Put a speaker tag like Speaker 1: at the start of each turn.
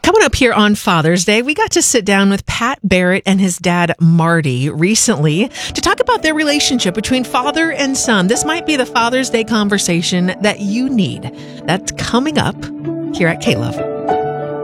Speaker 1: Coming up here on Father's Day, we got to sit down with Pat Barrett and his dad, Marty, recently to talk about their relationship between father and son. This might be the Father's Day conversation that you need. That's coming up here at K-Love.